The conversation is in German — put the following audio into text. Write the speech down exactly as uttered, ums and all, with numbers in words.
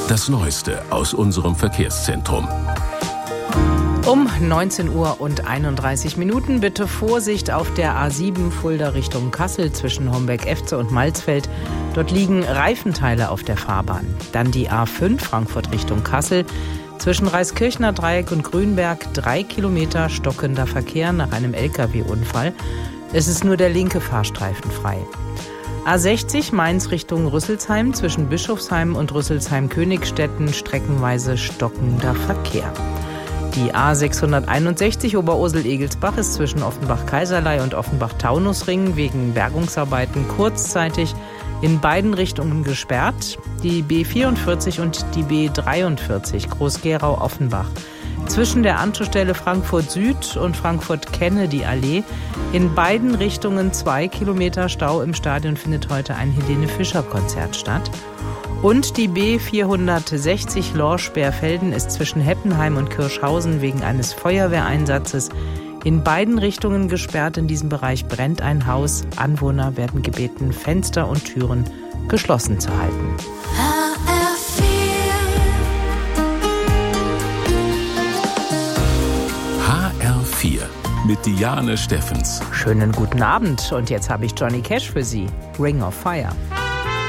Das Neueste aus unserem Verkehrszentrum. Um neunzehn Uhr und einunddreißig Minuten bitte Vorsicht auf der A sieben Fulda Richtung Kassel zwischen Homberg-Efze und Malzfeld. Dort liegen Reifenteile auf der Fahrbahn. Dann die A fünf Frankfurt Richtung Kassel zwischen Reiskirchner Dreieck und Grünberg. Drei Kilometer stockender Verkehr nach einem L K W-Unfall. Es ist nur der linke Fahrstreifen frei. A sechzig Mainz Richtung Rüsselsheim zwischen Bischofsheim und Rüsselsheim-Königstetten streckenweise stockender Verkehr. Die A sechshunderteinundsechzig Oberursel-Egelsbach ist zwischen Offenbach-Kaiserlei und Offenbach-Taunusring wegen Bergungsarbeiten kurzzeitig in beiden Richtungen gesperrt. Die B vierundvierzig und die B dreiundvierzig Groß-Gerau-Offenbach zwischen der Anschlussstelle Frankfurt Süd und Frankfurt-Kennedy-Allee in beiden Richtungen zwei Kilometer Stau. Im Stadion findet heute ein Helene-Fischer-Konzert statt. Und die B vierhundertsechzig Lorsch-Berfelden ist zwischen Heppenheim und Kirschhausen wegen eines Feuerwehreinsatzes in beiden Richtungen gesperrt. In diesem Bereich brennt ein Haus. Anwohner werden gebeten, Fenster und Türen geschlossen zu halten. H R vier mit Diane Steffens. Schönen guten Abend und jetzt habe ich Johnny Cash für Sie. Ring of Fire.